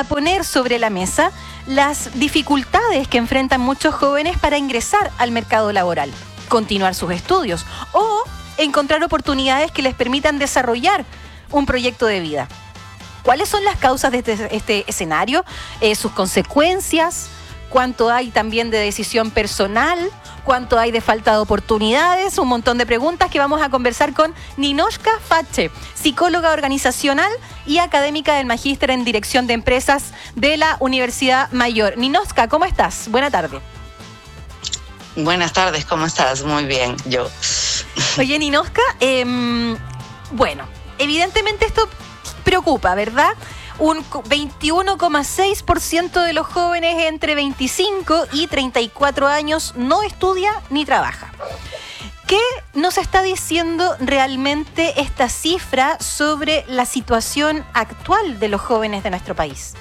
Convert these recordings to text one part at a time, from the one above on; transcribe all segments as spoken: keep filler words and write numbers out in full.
a poner sobre la mesa las dificultades que enfrentan muchos jóvenes para ingresar al mercado laboral, continuar sus estudios o encontrar oportunidades que les permitan desarrollar un proyecto de vida. ¿Cuáles son las causas de este, este escenario? Eh, sus consecuencias, cuánto hay también de decisión personal, cuánto hay de falta de oportunidades, un montón de preguntas que vamos a conversar con Ninoshka Fache, psicóloga organizacional y académica del Magíster en Dirección de Empresas de la Universidad Mayor. Ninoshka, ¿cómo estás? Buena tarde. Buenas tardes, ¿cómo estás? Muy bien, yo. Oye, Ninoshka, eh, bueno, evidentemente esto preocupa, ¿verdad? Un veintiuno coma seis por ciento de los jóvenes entre veinticinco y treinta y cuatro años no estudia ni trabaja. ¿Qué nos está diciendo realmente esta cifra sobre la situación actual de los jóvenes de nuestro país?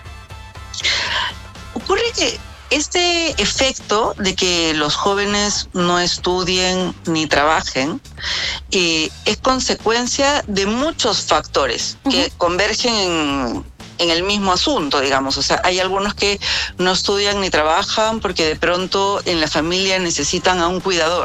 Ocurre que este efecto de que los jóvenes no estudien ni trabajen eh, es consecuencia de muchos factores uh-huh. que convergen en, en el mismo asunto, digamos. O sea, hay algunos que no estudian ni trabajan porque de pronto en la familia necesitan a un cuidador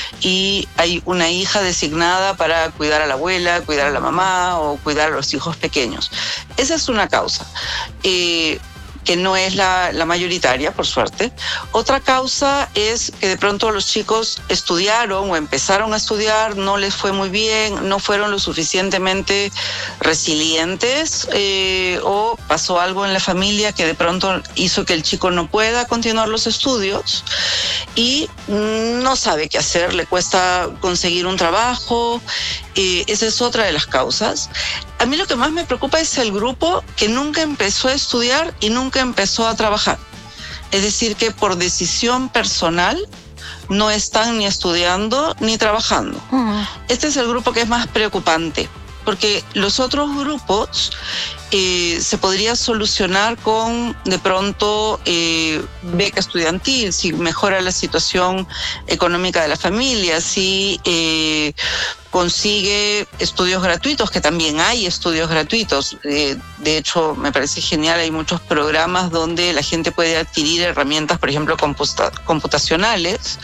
y hay una hija designada para cuidar a la abuela, cuidar a la mamá o cuidar a los hijos pequeños. Esa es una causa. Eh, que no es la, la mayoritaria, por suerte. Otra causa es que de pronto los chicos estudiaron o empezaron a estudiar, no les fue muy bien, no fueron lo suficientemente resilientes eh, o pasó algo en la familia que de pronto hizo que el chico no pueda continuar los estudios y no sabe qué hacer, le cuesta conseguir un trabajo. Eh, esa es otra de las causas. A mí lo que más me preocupa es el grupo que nunca empezó a estudiar y nunca empezó a trabajar. Es decir, que por decisión personal no están ni estudiando ni trabajando. Uh-huh. Este es el grupo que es más preocupante, porque los otros grupos eh, se podría solucionar con, de pronto, eh, beca estudiantil, si mejora la situación económica de la familia, si eh, consigue estudios gratuitos, que también hay estudios gratuitos. Eh, de hecho, me parece genial, hay muchos programas donde la gente puede adquirir herramientas, por ejemplo, computa- computacionales,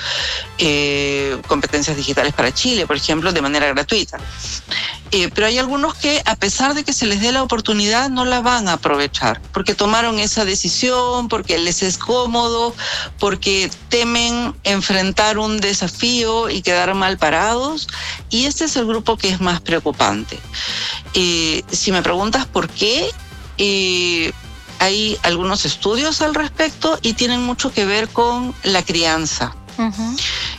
eh, competencias digitales para Chile, por ejemplo, de manera gratuita. Eh, pero hay algunos que, a pesar de que se les dé la oportunidad, no la van a aprovechar, porque tomaron esa decisión, porque les es cómodo, porque temen enfrentar un desafío y quedar mal parados, y este es el grupo que es más preocupante. Eh, si me preguntas por qué, eh, hay algunos estudios al respecto y tienen mucho que ver con la crianza. Uh-huh.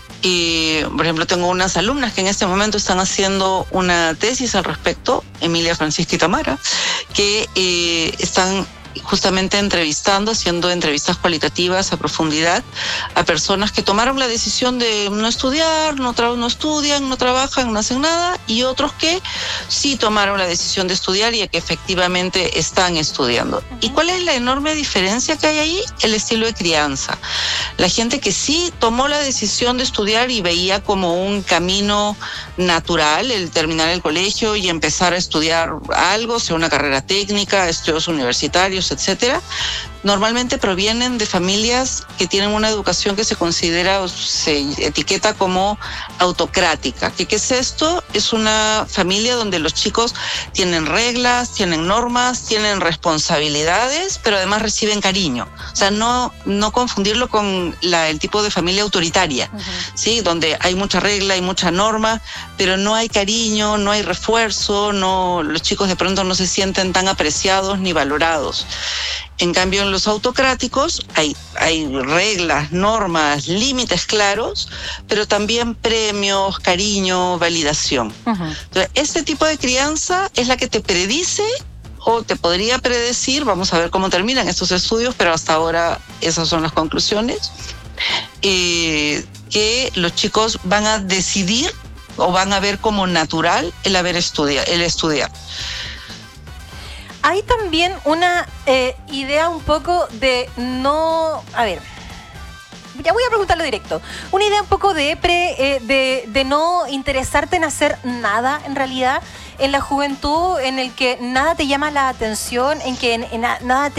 Eh, por ejemplo, tengo unas alumnas que en este momento están haciendo una tesis al respecto, Emilia, Francisca y Tamara, que eh, están justamente entrevistando, haciendo entrevistas cualitativas a profundidad a personas que tomaron la decisión de no estudiar, no, tra- no estudian, no trabajan, no hacen nada, y otros que sí tomaron la decisión de estudiar y que efectivamente están estudiando. Uh-huh. ¿Y cuál es la enorme diferencia que hay ahí? El estilo de crianza. La gente que sí tomó la decisión de estudiar y veía como un camino natural el terminar el colegio y empezar a estudiar algo, sea una carrera técnica, estudios universitarios, etcétera, normalmente provienen de familias que tienen una educación que se considera o se etiqueta como autocrática. ¿Qué, qué es esto? Es una familia donde los chicos tienen reglas, tienen normas, tienen responsabilidades, pero además reciben cariño. O sea, no, no confundirlo con la, el tipo de familia autoritaria, uh-huh. ¿sí? Donde hay mucha regla, hay mucha norma, pero no hay cariño, no hay refuerzo, no, los chicos de pronto no se sienten tan apreciados ni valorados. En cambio, en los autocráticos hay, hay reglas, normas, límites claros, pero también premios, cariño, validación. Uh-huh. Entonces, este tipo de crianza es la que te predice o te podría predecir, vamos a ver cómo terminan estos estudios, pero hasta ahora esas son las conclusiones, eh, que los chicos van a decidir o van a ver como natural el haber estudiado, el estudiar. Hay también una eh, idea un poco de no... A ver, ya voy a preguntarlo directo. Una idea un poco de, pre, eh, de, de no interesarte en hacer nada, en realidad, en la juventud, en el que nada te llama la atención, en que en, en nada te